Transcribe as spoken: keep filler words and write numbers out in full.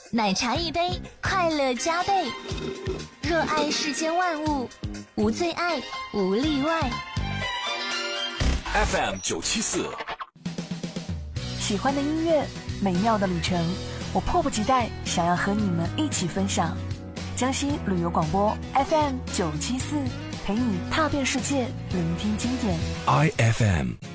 奶茶一杯，快乐加倍。热爱世间万物，无最爱，无例外。 F M 九七四， 喜欢的音乐，美妙的旅程，我迫不及待想要和你们一起分享。江西旅游广播 F M 九七四，陪你踏遍世界，聆听经典。 I F M。